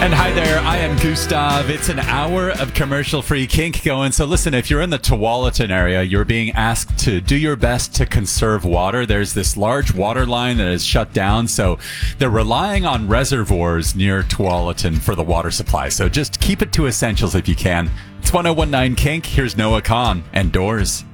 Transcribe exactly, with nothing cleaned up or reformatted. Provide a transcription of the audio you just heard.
And hi there, I am Gustav. It's an hour of commercial-free kink going. So listen, if you're in the Tualatin area, you're being asked to do your best to conserve water. There's this large water line that is shut down, so they're relying on reservoirs near Tualatin for the water supply. So just keep it to essentials if you can. It's one oh one nine Kink. Here's Noah Khan and Doors.